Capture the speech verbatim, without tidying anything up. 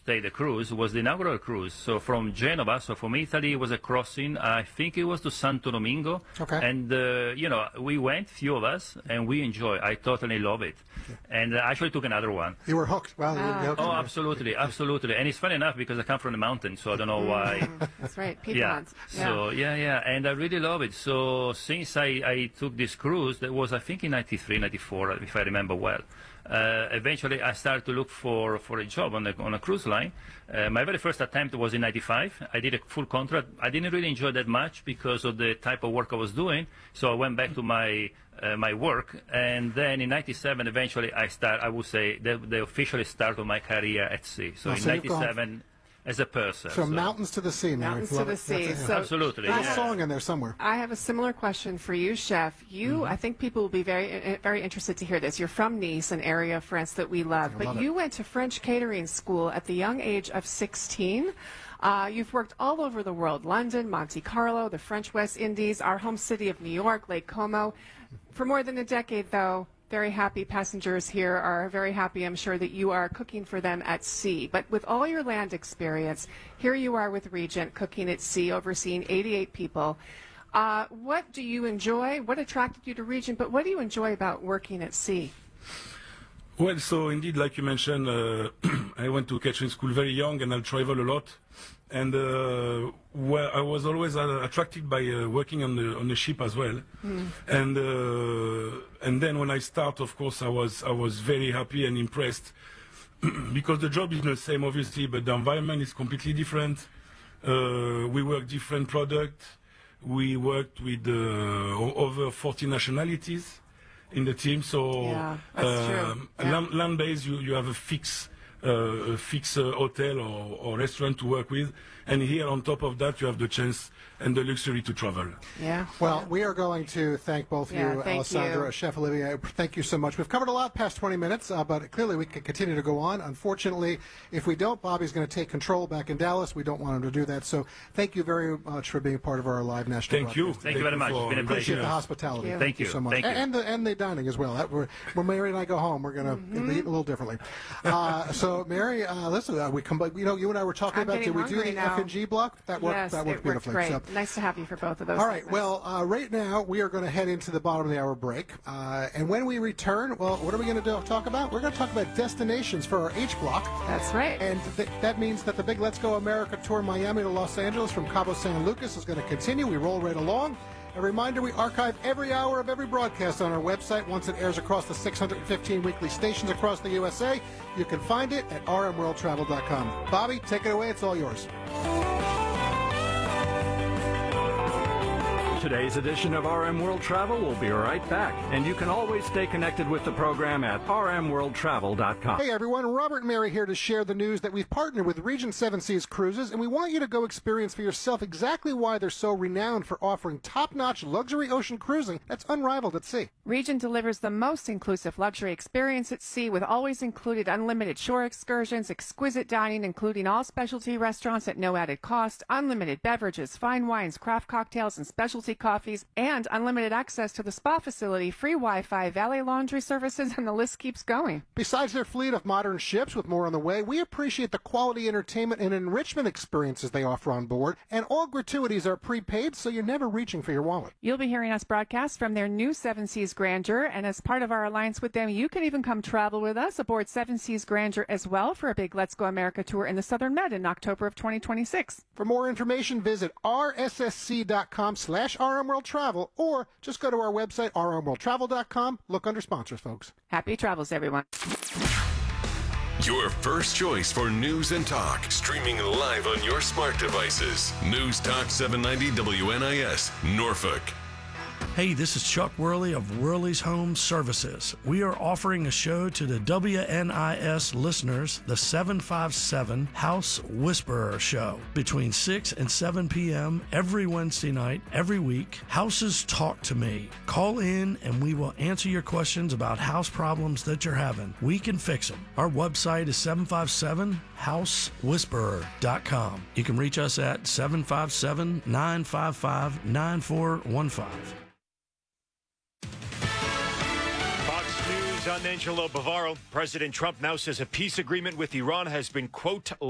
take the cruise was the inaugural cruise. So from Genova, so from Italy, it was a crossing. I think it was to Santo Domingo. Okay. And, uh, you know, we went, few of us, and we enjoy. I totally love it. Okay. And I actually took another one. You were hooked. Well, you Ah. were hooked. Oh, absolutely, absolutely. And it's funny enough because I come from the mountains, so I don't know why. That's right. People Yeah. want- So yeah, yeah, and I really love it. So since I, I took this cruise, that was I think in ninety-three, ninety-four, if I remember well. Uh, eventually, I started to look for, for a job on a, on a cruise line. Uh, my very first attempt was in ninety-five. I did a full contract. I didn't really enjoy that much because of the type of work I was doing. So I went back to my uh, my work, and then in ninety-seven, eventually, I start. I would say the, the officially start of my career at sea. So Oh, in so you've gone- ninety-seven. As a person. From mountains to the sea, Mary. Mountains to Love the it. sea. That's it. So- Absolutely. There's a Yeah. song in there somewhere. I have a similar question for you, Chef. You, I think people will be very, uh, very interested to hear this. You're from Nice, an area of France that we love, but love it. you went to French catering school at the young age of sixteen. Uh, you've worked all over the world: London, Monte Carlo, the French West Indies, our home city of New York, Lake Como. For more than a decade, though, very happy passengers here are very happy, I'm sure, that you are cooking for them at sea. But with all your land experience, here you are with Regent cooking at sea, overseeing eighty-eight people. Uh, what do you enjoy? What attracted you to Regent? But what do you enjoy about working at sea? Well, so indeed, like you mentioned, uh, I went to catering school very young, and I travel a lot. And uh, well, I was always uh, attracted by uh, working on the on the ship as well. Mm. And uh, and then when I start, of course, I was I was very happy and impressed because the job is the same, obviously, but the environment is completely different. Uh, we work different products. We worked with uh, o- over forty nationalities in the team. So Yeah, that's true. um, Yeah. land, land-based, you, you have a fix, uh, a fix uh, hotel or, or restaurant to work with, and here on top of that, you have the chance and the luxury to travel. Yeah. Well, we are going to thank both Yeah, you, thank Alessandra, you. Chef Olivia. Thank you so much. We've covered a lot past twenty minutes, uh, but clearly we can continue to go on. Unfortunately, if we don't, Bobby's going to take control back in Dallas. We don't want him to do that. So thank you very much for being part of our live national Thank you. broadcast. Thank you very much. for It's been a inviting Appreciate the us. hospitality. Thank you. Thank you. so much. Thank you. And the and the dining as well. That we're, when Mary and I go home, we're going to Mm-hmm. eat a little differently. Uh, so, Mary, uh, listen, uh, we come. You know, you and I were talking I'm about. Did getting we do hungry the now. F and G block? That worked. Yes, that worked it worked beautifully. great. So, Nice to have you for both of those. all right. segments. Well, uh, right now we are going to head into the bottom of the hour break, uh, and when we return, well, what are we going to do? Talk about? We're going to talk about destinations for our H block, That's right. and th- that means that the big Let's Go America tour, Miami to Los Angeles from Cabo San Lucas, is going to continue. We roll right along. A reminder: we archive every hour of every broadcast on our website. Once it airs across the six hundred fifteen weekly stations across the U S A, you can find it at r m world travel dot com. Bobby, take it away. It's all yours. Today's edition of R M World Travel will be right back, and you can always stay connected with the program at r m world travel dot com. Hey everyone, Robert and Mary here to share the news that we've partnered with Regent Seven Seas Cruises, and we want you to go experience for yourself exactly why they're so renowned for offering top-notch luxury ocean cruising that's unrivaled at sea. Regent delivers the most inclusive luxury experience at sea with always included unlimited shore excursions, exquisite dining, including all specialty restaurants at no added cost, unlimited beverages, fine wines, craft cocktails, and specialty coffees, and unlimited access to the spa facility, free Wi-Fi, valet laundry services, and the list keeps going. Besides their fleet of modern ships with more on the way, we appreciate the quality entertainment and enrichment experiences they offer on board, and all gratuities are prepaid, so you're never reaching for your wallet. You'll be hearing us broadcast from their new Seven Seas Grandeur, and as part of our alliance with them, you can even come travel with us aboard Seven Seas Grandeur as well for a big Let's Go America tour in the Southern Med in October of twenty twenty-six. For more information, visit r s s c dot com slash r m world travel, or just go to our website, r m world travel dot com. Look under sponsors, folks. Happy travels, everyone. Your first choice for news and talk, streaming live on your smart devices. News Talk seven ninety W N I S, Norfolk. Hey, this is Chuck Worley of Worley's Home Services. We are offering a show to the W N I S listeners, the seven five seven House Whisperer Show, between six and seven p.m. every Wednesday night, every week. Houses talk to me. Call in and we will answer your questions about house problems that you're having. We can fix them. Our website is seven five seven house whisperer dot com. You can reach us at seven five seven, nine five five, nine four one five. Fox News, I'm Angelo Bavaro. President Trump now says a peace agreement with Iran has been, quote,